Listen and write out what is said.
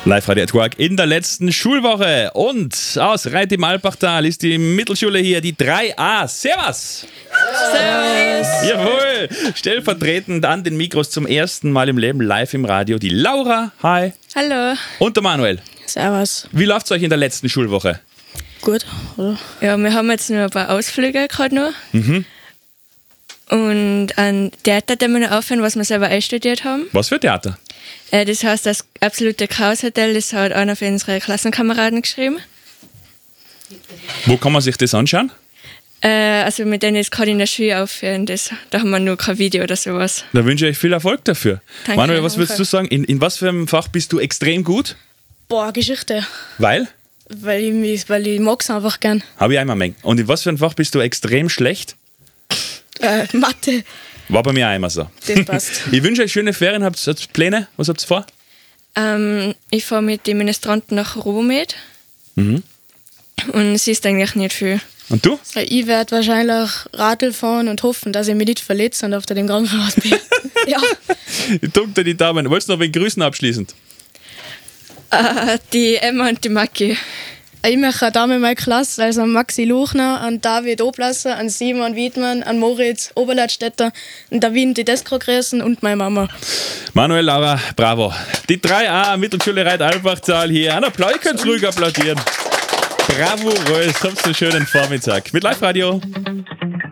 Live-Radio Quark in der letzten Schulwoche. Und aus Reit im Alpachtal ist die Mittelschule hier, die 3a. Servus! Servus! Jawohl! Stellvertretend an den Mikros zum ersten Mal im Leben live im Radio die Laura. Hi! Hallo! Und der Manuel. Servus! Wie läuft's euch in der letzten Schulwoche? Gut, oder? Ja, wir haben jetzt nur ein paar Ausflüge gerade noch. Und ein Theater, den wir noch aufhören, was wir selber einstudiert haben. Was für Theater? Das heißt das absolute Chaos-Hotel, das hat einer von unseren Klassenkameraden geschrieben. Wo kann man sich das anschauen? Also mit denen ist gerade in der Schule aufhören, da haben wir nur kein Video oder sowas. Da wünsche ich euch viel Erfolg dafür. Danke, Manuel, was würdest du sagen? In was für einem Fach bist du extrem gut? Boah, Geschichte. Weil? Weil ich mag es einfach gern. Habe ich einmal Menge. Und in was für einem Fach bist du extrem schlecht? Mathe. War bei mir auch immer so. Das passt. Ich wünsche euch schöne Ferien. Habt ihr Pläne? Was habt ihr vor? Ich fahre mit den Ministranten nach Robomed. Und es ist eigentlich nicht viel. Und du? Ja, ich werde wahrscheinlich Radl fahren und hoffen, dass ich mich nicht verletze und auf dem Krankenhaus bin. Ja. Ich drücke dir die Daumen. Wolltest du noch wen grüßen abschließend? Die Emma und die Maki. Ich möchte eine Dame in meiner Klasse, also an Maxi Luchner, an David Oblasser, an Simon Wiedmann, an Moritz Oberleitstädter, an Davin Tedesco grüßen und meine Mama. Manuel, Laura, bravo. Die 3a Mittelschule Reit Alpachtal hier. Ein Applaus, ihr könnt ruhig applaudieren. Bravo, habt einen schönen Vormittag mit Live-Radio.